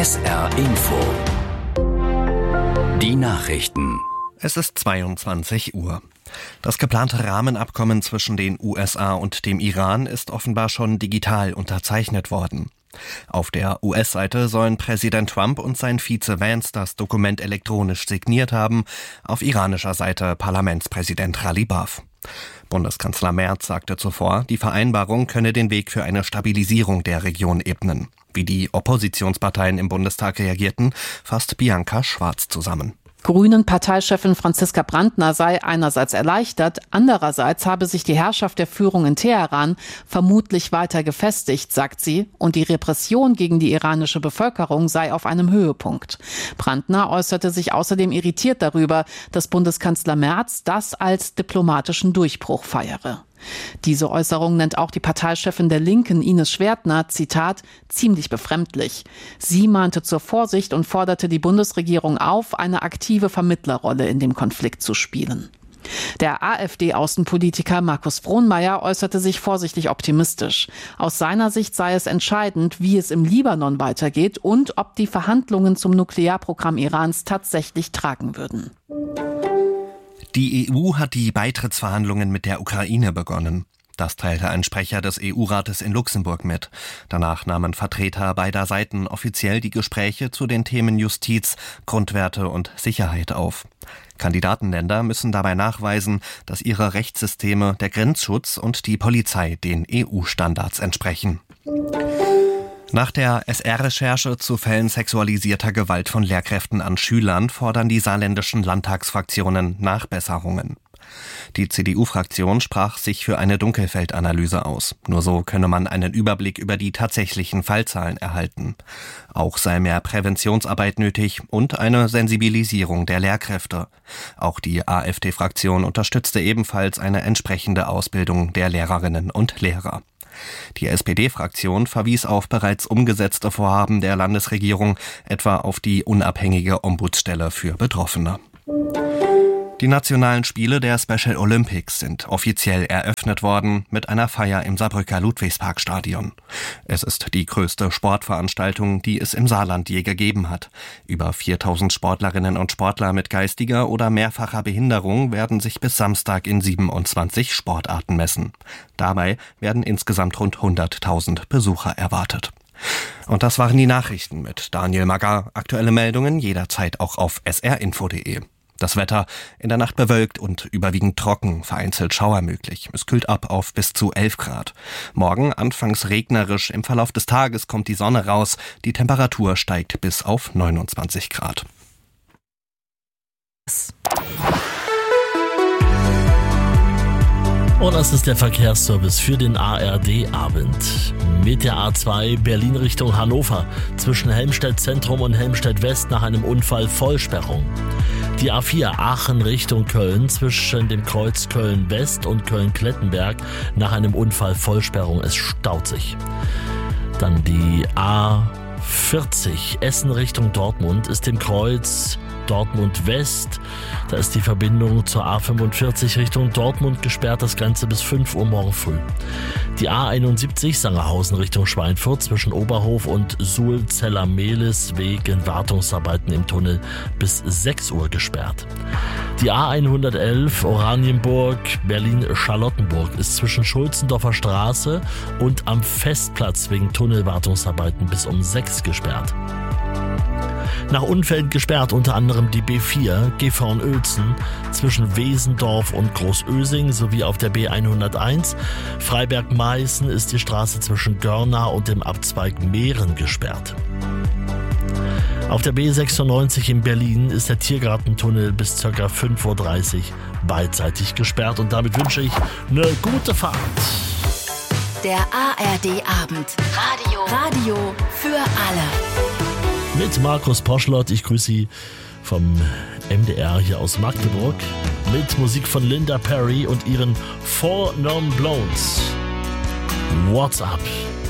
SR Info. Die Nachrichten. Es ist 22 Uhr. Das geplante Rahmenabkommen zwischen den USA und dem Iran ist offenbar schon digital unterzeichnet worden. Auf der US-Seite sollen Präsident Trump und sein Vize Vance das Dokument elektronisch signiert haben, auf iranischer Seite Parlamentspräsident Ghalibaf. Bundeskanzler Merz sagte zuvor, die Vereinbarung könne den Weg für eine Stabilisierung der Region ebnen. Wie die Oppositionsparteien im Bundestag reagierten, fasst Bianca Schwarz zusammen. Grünen-Parteichefin Franziska Brandner sei einerseits erleichtert, andererseits habe sich die Herrschaft der Führung in Teheran vermutlich weiter gefestigt, sagt sie, und die Repression gegen die iranische Bevölkerung sei auf einem Höhepunkt. Brandner äußerte sich außerdem irritiert darüber, dass Bundeskanzler Merz das als diplomatischen Durchbruch feiere. Diese Äußerung nennt auch die Parteichefin der Linken, Ines Schwertner, Zitat, ziemlich befremdlich. Sie mahnte zur Vorsicht und forderte die Bundesregierung auf, eine aktive Vermittlerrolle in dem Konflikt zu spielen. Der AfD-Außenpolitiker Markus Frohnmayer äußerte sich vorsichtig optimistisch. Aus seiner Sicht sei es entscheidend, wie es im Libanon weitergeht und ob die Verhandlungen zum Nuklearprogramm Irans tatsächlich tragen würden. Die EU hat die Beitrittsverhandlungen mit der Ukraine begonnen. Das teilte ein Sprecher des EU-Rates in Luxemburg mit. Danach nahmen Vertreter beider Seiten offiziell die Gespräche zu den Themen Justiz, Grundwerte und Sicherheit auf. Kandidatenländer müssen dabei nachweisen, dass ihre Rechtssysteme, der Grenzschutz und die Polizei den EU-Standards entsprechen. Nach der SR-Recherche zu Fällen sexualisierter Gewalt von Lehrkräften an Schülern fordern die saarländischen Landtagsfraktionen Nachbesserungen. Die CDU-Fraktion sprach sich für eine Dunkelfeldanalyse aus. Nur so könne man einen Überblick über die tatsächlichen Fallzahlen erhalten. Auch sei mehr Präventionsarbeit nötig und eine Sensibilisierung der Lehrkräfte. Auch die AfD-Fraktion unterstützte ebenfalls eine entsprechende Ausbildung der Lehrerinnen und Lehrer. Die SPD-Fraktion verwies auf bereits umgesetzte Vorhaben der Landesregierung, etwa auf die unabhängige Ombudsstelle für Betroffene. Die nationalen Spiele der Special Olympics sind offiziell eröffnet worden mit einer Feier im Saarbrücker Ludwigsparkstadion. Es ist die größte Sportveranstaltung, die es im Saarland je gegeben hat. Über 4000 Sportlerinnen und Sportler mit geistiger oder mehrfacher Behinderung werden sich bis Samstag in 27 Sportarten messen. Dabei werden insgesamt rund 100.000 Besucher erwartet. Und das waren die Nachrichten mit Daniel Magger. Aktuelle Meldungen jederzeit auch auf srinfo.de. Das Wetter in der Nacht bewölkt und überwiegend trocken, vereinzelt Schauer möglich. Es kühlt ab auf bis zu 11 Grad. Morgen anfangs regnerisch, im Verlauf des Tages kommt die Sonne raus. Die Temperatur steigt bis auf 29 Grad. Und das ist der Verkehrsservice für den ARD-Abend. Mit der A2 Berlin Richtung Hannover zwischen Helmstedt Zentrum und Helmstedt West nach einem Unfall Vollsperrung. Die A4 Aachen Richtung Köln zwischen dem Kreuz Köln West und Köln-Klettenberg nach einem Unfall Vollsperrung. Es staut sich. Dann die A40 Essen Richtung Dortmund ist im Kreuz Dortmund West. Da ist die Verbindung zur A45 Richtung Dortmund gesperrt, das Ganze bis 5 Uhr morgen früh. Die A71 Sangerhausen Richtung Schweinfurt zwischen Oberhof und Suhl-Zeller-Mehlis wegen Wartungsarbeiten im Tunnel bis 6 Uhr gesperrt. Die A111 Oranienburg Berlin-Charlottenburg ist zwischen Schulzendorfer Straße und am Festplatz wegen Tunnelwartungsarbeiten bis um 6 gesperrt. Nach Unfällen gesperrt unter anderem die B4 Gifhorn-Uelzen zwischen Wesendorf und Großösing sowie auf der B101. Freiberg-Meißen ist die Straße zwischen Görna und dem Abzweig Mehren gesperrt. Auf der B96 in Berlin ist der Tiergartentunnel bis ca. 5.30 Uhr beidseitig gesperrt und damit wünsche ich eine gute Fahrt. Der ARD-Abend. Radio für alle. Mit Markus Poschlott, ich grüße Sie vom MDR hier aus Magdeburg mit Musik von Linda Perry und ihren Four Non Blondes. What's Up?